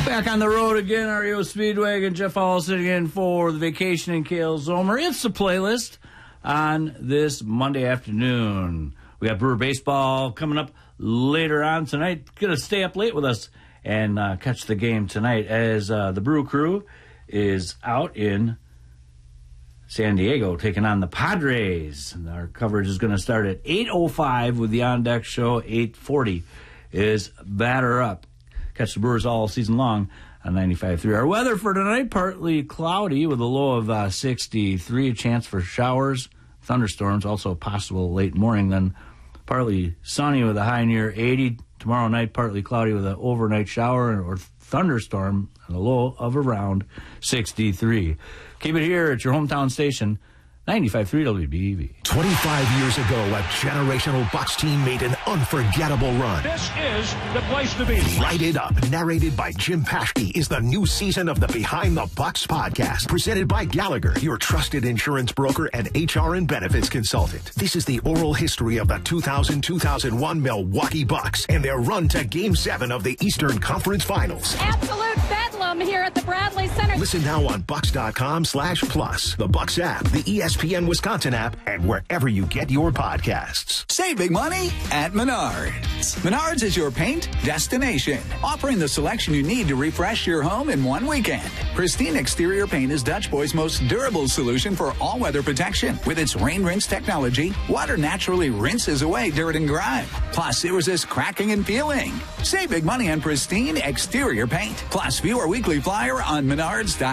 Back on the road again, REO Speedwagon. Jeff Hall sitting in for the Vacation and Kale Zomer. It's the playlist on this Monday afternoon. We got Brewer Baseball coming up later on tonight. Going to stay up late with us and catch the game tonight as the Brew Crew is out in San Diego taking on the Padres. And our coverage is going to start at 8:05 with the On Deck Show. 8:40 is Batter Up. Catch the Brewers all season long on 95.3. Our weather for tonight, partly cloudy with a low of 63. A chance for showers, thunderstorms, also possible late morning. Then partly sunny with a high near 80. Tomorrow night, partly cloudy with an overnight shower or thunderstorm and a low of around 63. Keep it here at your hometown station, 95.3 WBEV. 25 years ago, a generational Bucks team made an unforgettable run. This is the place to be. Light It Up, narrated by Jim Paschke, is the new season of the Behind the Bucks podcast, presented by Gallagher, your trusted insurance broker and HR and benefits consultant. This is the oral history of the 2000-2001 Milwaukee Bucks and their run to Game 7 of the Eastern Conference Finals. Absolute bedlam here at the Bradley Center. Listen now on Bucks.com/plus, the Bucks app, the ESPN Wisconsin app, and wherever you get your podcasts. Save big money at Menards. Menards is your paint destination, offering the selection you need to refresh your home in one weekend. Pristine Exterior Paint is Dutch Boy's most durable solution for all-weather protection. With its rain rinse technology, water naturally rinses away dirt and grime. Plus, it resists cracking and peeling. Save big money on Pristine Exterior Paint. Plus, view our weekly flyer on Menards.com.